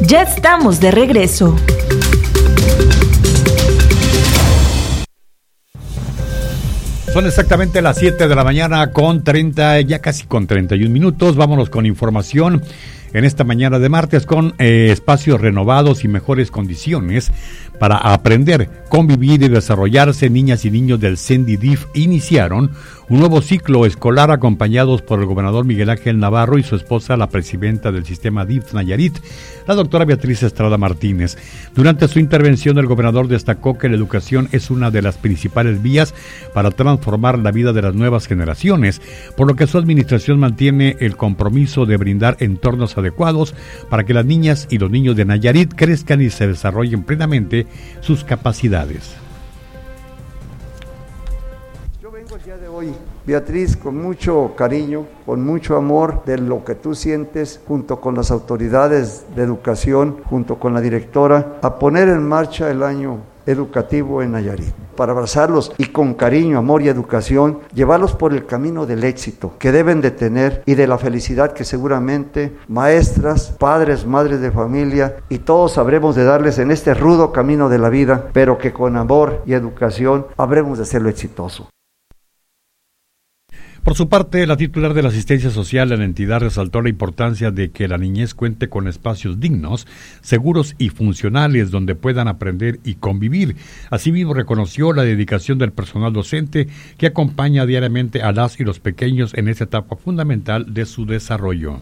Ya estamos de regreso. Son exactamente las 7 de la mañana con 30, ya casi con 31 minutos. Vámonos con información en esta mañana de martes con espacios renovados y mejores condiciones para aprender, convivir y desarrollarse. Niñas y niños del CENDI-DIF iniciaron un nuevo ciclo escolar acompañados por el gobernador Miguel Ángel Navarro y su esposa, la presidenta del sistema DIF Nayarit, la doctora Beatriz Estrada Martínez. Durante su intervención, el gobernador destacó que la educación es una de las principales vías para transformar la vida de las nuevas generaciones, por lo que su administración mantiene el compromiso de brindar entornos adecuados para que las niñas y los niños de Nayarit crezcan y se desarrollen plenamente sus capacidades. Yo vengo el día de hoy, Beatriz, con mucho cariño, con mucho amor de lo que tú sientes, junto con las autoridades de educación, junto con la directora, a poner en marcha el año educativo en Nayarit, para abrazarlos y con cariño, amor y educación, llevarlos por el camino del éxito que deben de tener y de la felicidad que seguramente maestras, padres, madres de familia y todos sabremos de darles en este rudo camino de la vida, pero que con amor y educación habremos de hacerlo exitoso. Por su parte, la titular de la asistencia social en la entidad resaltó la importancia de que la niñez cuente con espacios dignos, seguros y funcionales donde puedan aprender y convivir. Asimismo, reconoció la dedicación del personal docente que acompaña diariamente a las y los pequeños en esta etapa fundamental de su desarrollo.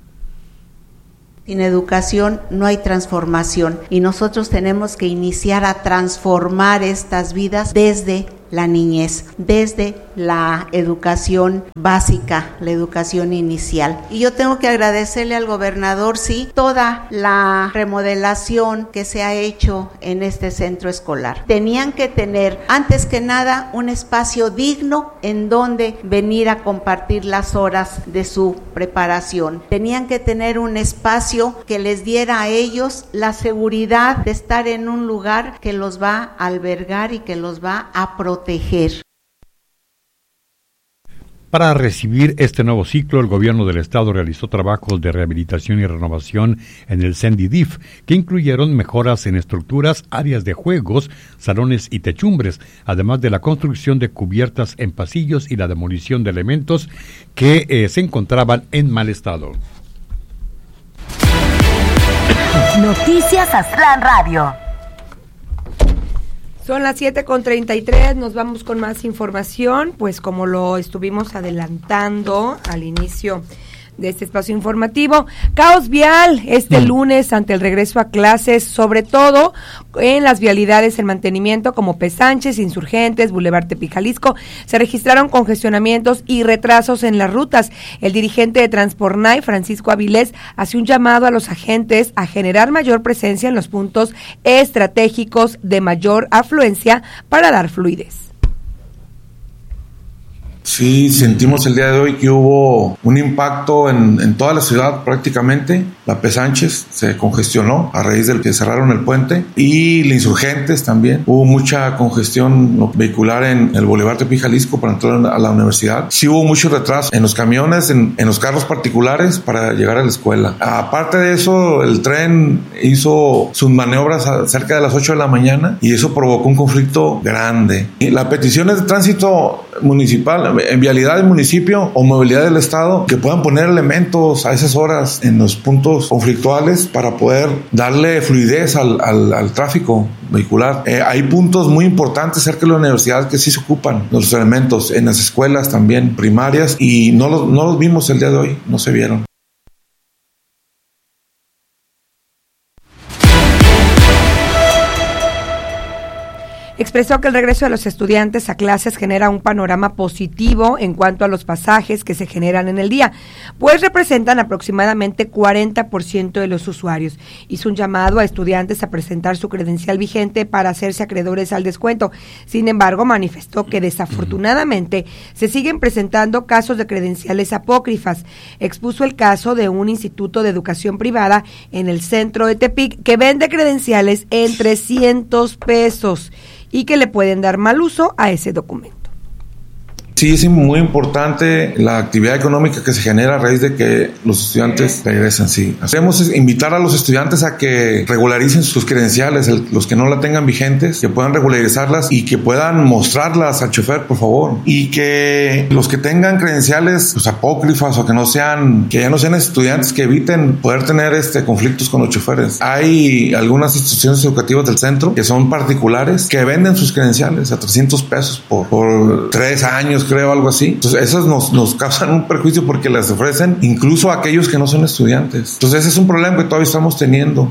Sin educación no hay transformación y nosotros tenemos que iniciar a transformar estas vidas desde la niñez, desde la educación básica, la educación inicial. Y yo tengo que agradecerle al gobernador, sí, toda la remodelación que se ha hecho en este centro escolar. Tenían que tener, antes que nada, un espacio digno en donde venir a compartir las horas de su preparación. Tenían que tener un espacio que les diera a ellos la seguridad de estar en un lugar que los va a albergar y que los va a proteger. Para recibir este nuevo ciclo, el gobierno del estado realizó trabajos de rehabilitación y renovación en el CENDI-DIF, que incluyeron mejoras en estructuras, áreas de juegos, salones y techumbres, además de la construcción de cubiertas en pasillos y la demolición de elementos que se encontraban en mal estado. Noticias Aztlán Radio. Son las 7:33, nos vamos con más información, pues como lo estuvimos adelantando al inicio de este espacio informativo, caos vial este lunes ante el regreso a clases, sobre todo en las vialidades en mantenimiento como Pesánchez, Insurgentes, Boulevard Tepic, Jalisco, se registraron congestionamientos y retrasos en las rutas. El dirigente de Transpornay, Francisco Avilés, hace un llamado a los agentes a generar mayor presencia en los puntos estratégicos de mayor afluencia para dar fluidez. Sí, sentimos el día de hoy que hubo un impacto en toda la ciudad prácticamente. La Pesánchez se congestionó a raíz del que cerraron el puente y la Insurgentes también. Hubo mucha congestión vehicular en el Boulevard Tepic, Jalisco para entrar a la universidad. Sí hubo mucho retraso en los camiones, en los carros particulares para llegar a la escuela. Aparte de eso, el tren hizo sus maniobras cerca de las 8 de la mañana y eso provocó un conflicto grande. Y la petición es de tránsito municipal, en vialidad del municipio o movilidad del estado, que puedan poner elementos a esas horas en los puntos conflictuales para poder darle fluidez al tráfico vehicular. Hay puntos muy importantes cerca de la universidad que sí se ocupan los elementos, en las escuelas también primarias, y no los vimos el día de hoy, no se vieron. Expresó que el regreso de los estudiantes a clases genera un panorama positivo en cuanto a los pasajes que se generan en el día, pues representan aproximadamente 40% de los usuarios. Hizo un llamado a estudiantes a presentar su credencial vigente para hacerse acreedores al descuento. Sin embargo, manifestó que desafortunadamente se siguen presentando casos de credenciales apócrifas. Expuso el caso de un instituto de educación privada en el centro de Tepic que vende credenciales en 300 pesos y que le pueden dar mal uso a ese documento. Sí, es muy importante la actividad económica que se genera a raíz de que los estudiantes regresen, sí. Hacemos invitar a los estudiantes a que regularicen sus credenciales, los que no la tengan vigentes, que puedan regularizarlas y que puedan mostrarlas al chofer, por favor. Y que los que tengan credenciales pues, apócrifas o que ya no sean estudiantes, que eviten poder tener conflictos con los choferes. Hay algunas instituciones educativas del centro que son particulares que venden sus credenciales a $300 por 3 años, creo, algo así. Entonces esas nos causan un perjuicio porque las ofrecen incluso a aquellos que no son estudiantes. Entonces ese es un problema que todavía estamos teniendo.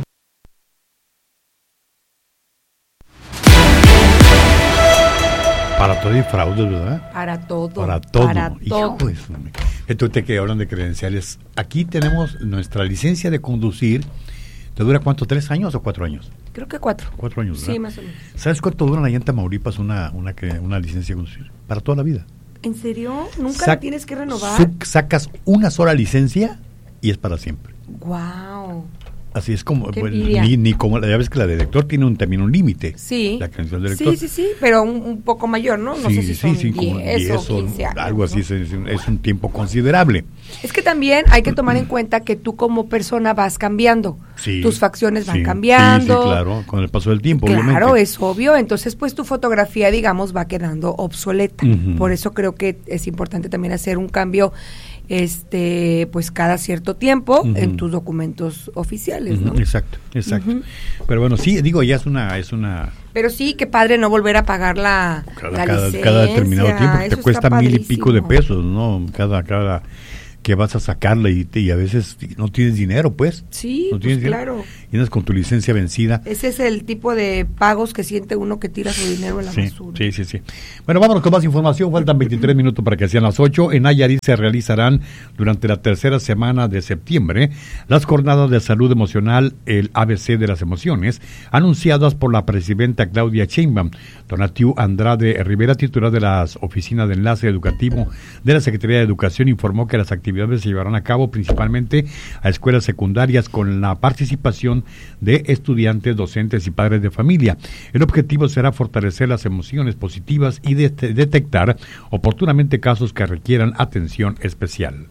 Para todo y fraudes, ¿verdad? Para todo. Para todo. Para todo. Entonces, que hablan de credenciales. Aquí tenemos nuestra licencia de conducir. ¿Te dura cuánto? ¿3 años o 4 años? Creo que 4. 4 años, ¿verdad? Sí, más o menos. ¿Sabes cuánto dura allá en Tamaulipas una licencia de conducir? Para toda la vida. ¿En serio? ¿Nunca la tienes que renovar? Sacas una sola licencia y es para siempre. ¡Guau! Así es como, ni como, ya ves que la de lector tiene también un límite. Sí. La credencial de lector. Sí, pero un poco mayor, ¿no? No sé si son 10 o 15 años. Algo así, ¿no? Es un tiempo considerable. Es que también hay que tomar en cuenta que tú como persona vas cambiando. Sí, tus facciones van cambiando. Sí, claro, con el paso del tiempo, claro, obviamente. es obvio. Entonces, pues tu fotografía, digamos, va quedando obsoleta. Por eso creo que es importante también hacer un cambio pues cada cierto tiempo en tus documentos oficiales, ¿no? Exacto. Pero bueno, sí, digo, ya es una pero sí, qué padre no volver a pagar la licencia. Cada determinado tiempo, que te cuesta $1,000 y pico de pesos, ¿no? Cada que vas a sacarla y a veces no tienes dinero, pues. Sí, no tienes dinero. Claro. Y andas con tu licencia vencida. Ese es el tipo de pagos que siente uno que tira su dinero en la basura. Sí. Bueno, vámonos con más información. Faltan 23 minutos para que sean las 8. En Nayarit se realizarán durante la tercera semana de septiembre las jornadas de salud emocional, el ABC de las emociones, anunciadas por la presidenta Claudia Sheinbaum. Donatiu Andrade Rivera, titular de la Oficina de Enlace Educativo de la Secretaría de Educación, informó que las actividades se llevarán a cabo principalmente a escuelas secundarias con la participación de estudiantes, docentes y padres de familia. El objetivo será fortalecer las emociones positivas y detectar oportunamente casos que requieran atención especial.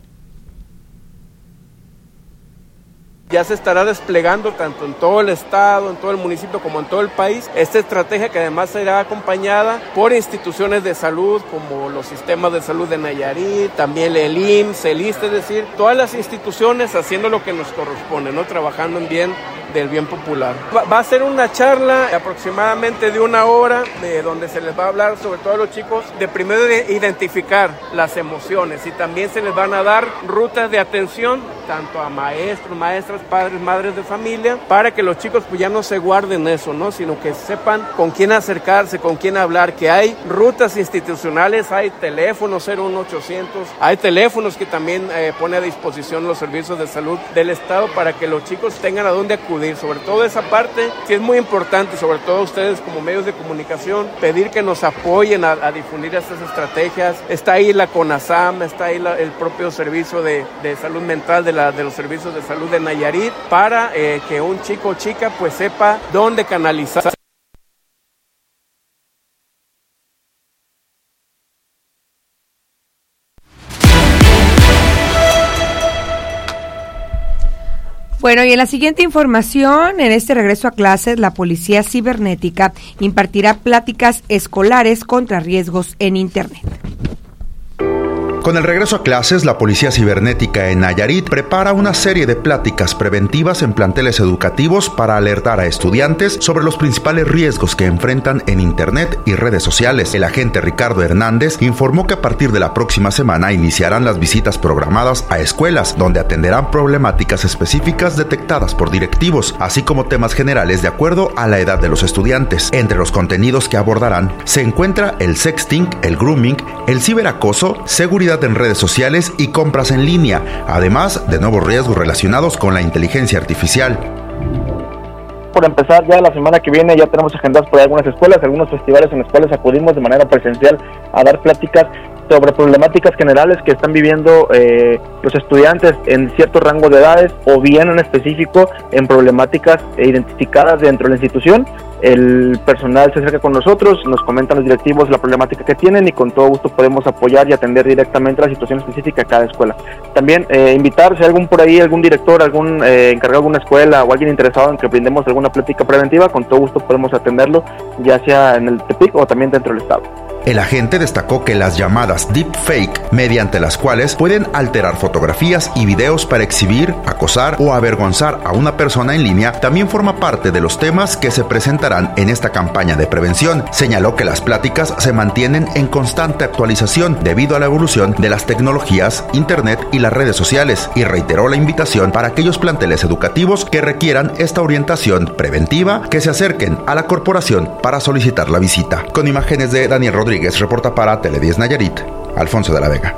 Ya se estará desplegando tanto en todo el estado, en todo el municipio como en todo el país esta estrategia, que además será acompañada por instituciones de salud como los sistemas de salud de Nayarit, también el IMSS, el ISSSTE, es decir, todas las instituciones haciendo lo que nos corresponde, ¿no? Trabajando en bien del bien popular. Va a ser una charla aproximadamente de 1 hora, donde se les va a hablar sobre todo a los chicos de primero de identificar las emociones, y también se les van a dar rutas de atención tanto a maestros, maestras, padres, madres de familia, para que los chicos pues ya no se guarden eso, ¿no? Sino que sepan con quién acercarse, con quién hablar, que hay rutas institucionales, hay teléfonos 01800, hay teléfonos que también pone a disposición los servicios de salud del estado para que los chicos tengan a dónde acudir. Sobre todo esa parte sí es muy importante, sobre todo ustedes como medios de comunicación, pedir que nos apoyen a difundir estas estrategias. Está ahí la CONASAM, está ahí el propio servicio de salud mental de los servicios de salud de Nayarit, para que un chico o chica pues sepa dónde canalizar. Bueno, y en la siguiente información, en este regreso a clases, la Policía Cibernética impartirá pláticas escolares contra riesgos en Internet. Con el regreso a clases, la Policía Cibernética en Nayarit prepara una serie de pláticas preventivas en planteles educativos para alertar a estudiantes sobre los principales riesgos que enfrentan en Internet y redes sociales. El agente Ricardo Hernández informó que a partir de la próxima semana iniciarán las visitas programadas a escuelas, donde atenderán problemáticas específicas detectadas por directivos, así como temas generales de acuerdo a la edad de los estudiantes. Entre los contenidos que abordarán se encuentra el sexting, el grooming, el ciberacoso, seguridad en redes sociales y compras en línea, además de nuevos riesgos relacionados con la inteligencia artificial. Por empezar, ya la semana que viene ya tenemos agendadas por algunas escuelas, algunos festivales en los cuales acudimos de manera presencial a dar pláticas sobre problemáticas generales que están viviendo los estudiantes en cierto rango de edades, o bien en específico en problemáticas identificadas dentro de la institución, el personal se acerca con nosotros, nos comentan los directivos la problemática que tienen y con todo gusto podemos apoyar y atender directamente la situación específica de cada escuela. También invitar, si hay algún director, algún encargado de alguna escuela o alguien interesado en que brindemos alguna plática preventiva, con todo gusto podemos atenderlo, ya sea en el Tepic o también dentro del estado. El agente destacó que las llamadas deepfake, mediante las cuales pueden alterar fotografías y videos para exhibir, acosar o avergonzar a una persona en línea, también forma parte de los temas que se presentarán en esta campaña de prevención. Señaló que las pláticas se mantienen en constante actualización debido a la evolución de las tecnologías, internet y las redes sociales, y reiteró la invitación para aquellos planteles educativos que requieran esta orientación preventiva que se acerquen a la corporación para solicitar la visita. Con imágenes de Daniel Rodríguez, reporta para Tele10 Nayarit, Alfonso de la Vega.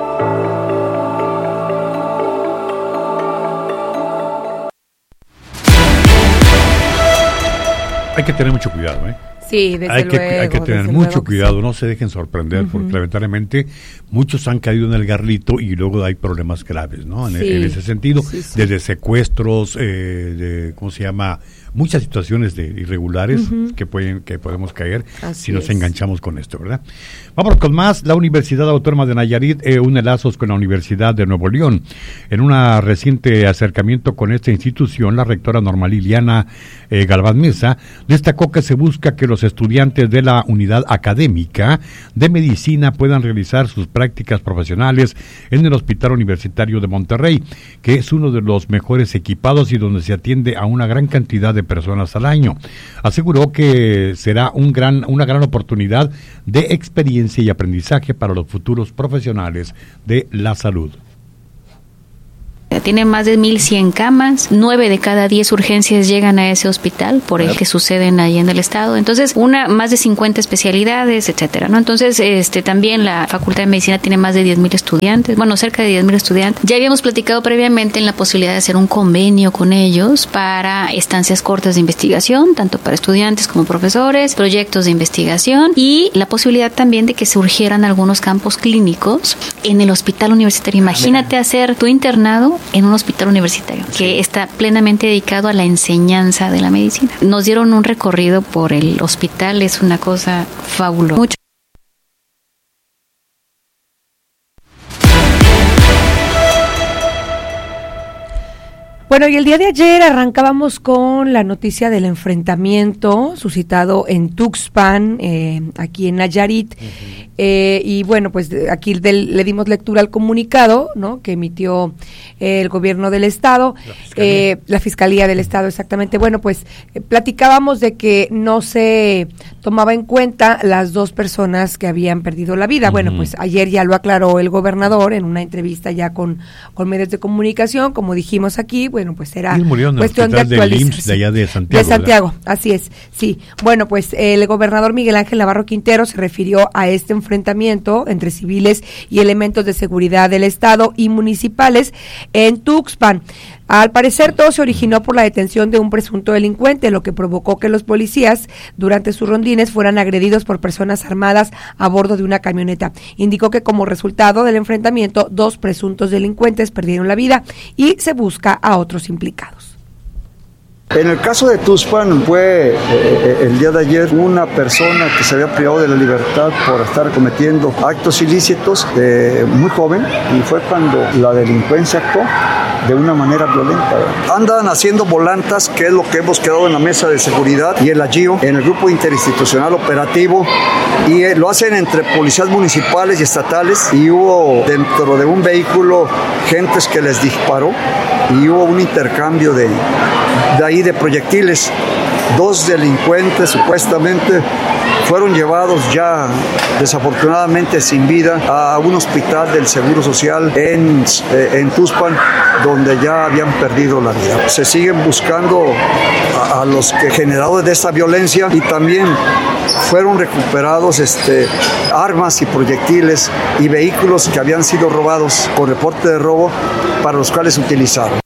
Hay que tener mucho cuidado, ¿eh? Sí, desde luego. Hay que tener mucho cuidado, no se dejen sorprender, porque lamentablemente muchos han caído en el garlito y luego hay problemas graves, ¿no? En ese sentido, desde secuestros, muchas situaciones de irregulares que podemos caer si nos enganchamos con esto, ¿verdad? Vamos con más. La Universidad Autónoma de Nayarit une lazos con la Universidad de Nuevo León. En un reciente acercamiento con esta institución, la rectora Norma Liliana Galván Mesa destacó que se busca que los estudiantes de la unidad académica de medicina puedan realizar sus prácticas profesionales en el Hospital Universitario de Monterrey, que es uno de los mejores equipados y donde se atiende a una gran cantidad de personas al año. Aseguró que será una gran oportunidad de experiencia y aprendizaje para los futuros profesionales de la salud. Tiene más de 1,100 camas, 9 de cada 10 urgencias llegan a ese hospital por el que suceden ahí en el estado. Entonces, más de 50 especialidades, etcétera, ¿no? Entonces, también la Facultad de Medicina tiene más de 10,000 estudiantes, cerca de 10,000 estudiantes. Ya habíamos platicado previamente en la posibilidad de hacer un convenio con ellos para estancias cortas de investigación, tanto para estudiantes como profesores, proyectos de investigación y la posibilidad también de que surgieran algunos campos clínicos en el hospital universitario. Imagínate hacer tu internado en un hospital universitario que está plenamente dedicado a la enseñanza de la medicina. Nos dieron un recorrido por el hospital, es una cosa fabulosa. Bueno, y el día de ayer arrancábamos con la noticia del enfrentamiento suscitado en Tuxpan, aquí en Nayarit, y bueno, pues aquí le dimos lectura al comunicado, ¿no?, que emitió el gobierno del estado, la Fiscalía del Estado, exactamente. Bueno, pues platicábamos de que no se tomaba en cuenta las 2 personas que habían perdido la vida. Bueno, pues ayer ya lo aclaró el gobernador en una entrevista ya con medios de comunicación, como dijimos aquí. Bueno, pues era cuestión de actualizar. De allá de Santiago. De Santiago, así es, sí. Bueno, pues el gobernador Miguel Ángel Navarro Quintero se refirió a este enfrentamiento entre civiles y elementos de seguridad del estado y municipales en Tuxpan. Al parecer, todo se originó por la detención de un presunto delincuente, lo que provocó que los policías, durante sus rondines, fueran agredidos por personas armadas a bordo de una camioneta. Indicó que como resultado del enfrentamiento, 2 presuntos delincuentes perdieron la vida y se busca a otros implicados. En el caso de Tuxpan fue el día de ayer una persona que se había privado de la libertad por estar cometiendo actos ilícitos, muy joven, y fue cuando la delincuencia actuó de una manera violenta. Andan haciendo volantas, que es lo que hemos quedado en la mesa de seguridad y en la GIO, en el grupo interinstitucional operativo, y lo hacen entre policías municipales y estatales, y hubo dentro de un vehículo gentes que les disparó y hubo un intercambio de proyectiles. 2 delincuentes supuestamente fueron llevados ya desafortunadamente sin vida a un hospital del Seguro Social en Tuxpan, donde ya habían perdido la vida. Se siguen buscando a los que generadores de esta violencia, y también fueron recuperados armas y proyectiles y vehículos que habían sido robados con reporte de robo, para los cuales se utilizaron.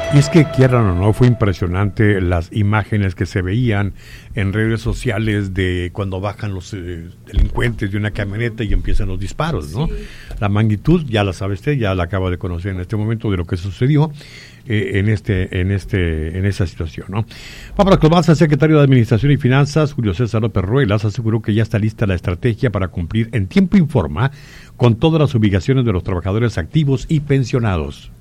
Y es que quieran o no, fue impresionante las imágenes que se veían en redes sociales de cuando bajan los delincuentes de una camioneta y empiezan los disparos, ¿no? Sí. La magnitud, ya la sabe usted, ya la acaba de conocer en este momento de lo que sucedió en esa situación, ¿no? Vamos con más. El secretario de Administración y Finanzas, Julio César López Ruelas, aseguró que ya está lista la estrategia para cumplir en tiempo y forma con todas las obligaciones de los trabajadores activos y pensionados.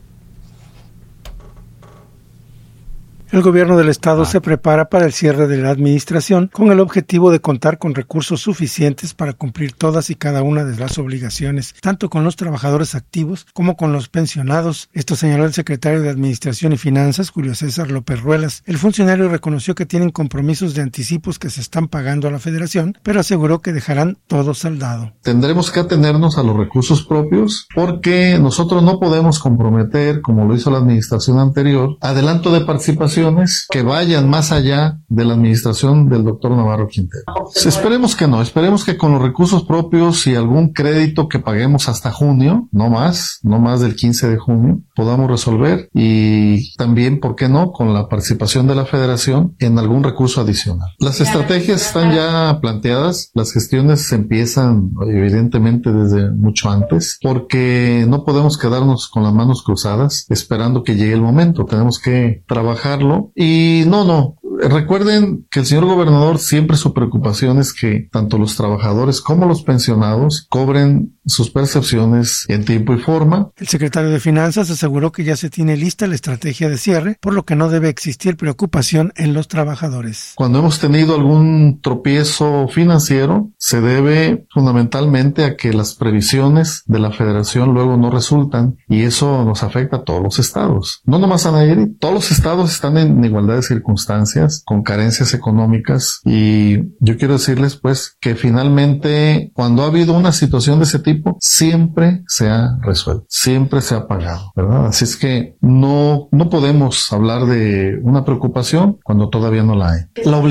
El gobierno del estado se prepara para el cierre de la administración con el objetivo de contar con recursos suficientes para cumplir todas y cada una de las obligaciones, tanto con los trabajadores activos como con los pensionados. Esto señaló el secretario de Administración y Finanzas, Julio César López Ruelas. El funcionario reconoció que tienen compromisos de anticipos que se están pagando a la federación, pero aseguró que dejarán todo saldado. Tendremos que atenernos a los recursos propios porque nosotros no podemos comprometer, como lo hizo la administración anterior, adelanto de participación que vayan más allá de la administración del doctor Navarro Quintero. Esperemos que no, esperemos que con los recursos propios y algún crédito que paguemos hasta junio, no más del 15 de junio, podamos resolver, y también, ¿por qué no?, con la participación de la federación en algún recurso adicional. Las estrategias están ya planteadas, las gestiones se empiezan evidentemente desde mucho antes, porque no podemos quedarnos con las manos cruzadas esperando que llegue el momento, tenemos que trabajarlo. Y recuerden que el señor gobernador siempre su preocupación es que tanto los trabajadores como los pensionados cobren sus percepciones en tiempo y forma. El secretario de Finanzas aseguró que ya se tiene lista la estrategia de cierre, por lo que no debe existir preocupación en los trabajadores. Cuando hemos tenido algún tropiezo financiero, se debe fundamentalmente a que las previsiones de la federación luego no resultan, y eso nos afecta a todos los estados. No nomás a Nayarit, todos los estados están en igualdad de circunstancias, con carencias económicas, y yo quiero decirles pues que finalmente cuando ha habido una situación de ese tipo, siempre se ha resuelto, siempre se ha pagado, ¿verdad? Así es que no podemos hablar de una preocupación cuando todavía no la hay.